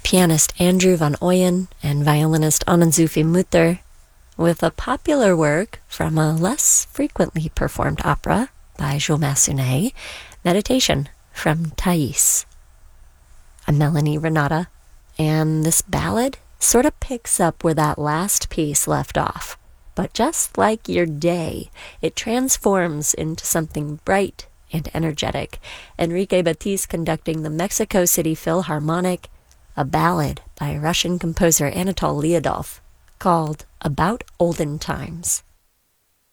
pianist Andrew van Ooyen and violinist Anand-Zufi Mutter, with a popular work from a less frequently performed opera by Jules Massenet, Meditation from Thais. I'm Melanie Renata, and this ballad sort of picks up where that last piece left off. But just like your day, it transforms into something bright and energetic. Enrique Batiste conducting the Mexico City Philharmonic, a ballad by Russian composer Anatol Lyudov called About Olden Times.